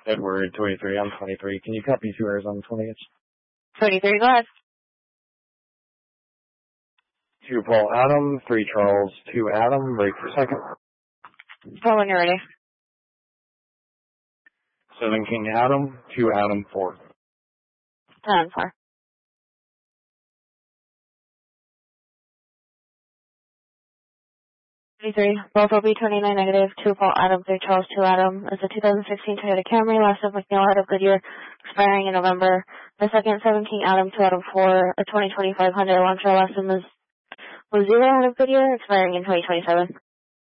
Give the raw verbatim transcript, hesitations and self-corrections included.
Edward, twenty-three, I'm twenty-three. Can you copy two Arizona twentieth? twenty-three, go ahead. two Paul Adam, three Charles, two Adam, break for second. Paul, when you're ready. seven King Adam, two Adam, four. ten, four. twenty-three, both will be twenty-nine negative, two Paul Adam, three Charles, two Adam. It's a two thousand sixteen Toyota Camry, last of McNeil out of Goodyear, expiring in November. The second, seven King Adam, two Adam, four, a twenty twenty-five Hyundai Elantra, last of is was zero out of Goodyear, expiring in twenty twenty-seven.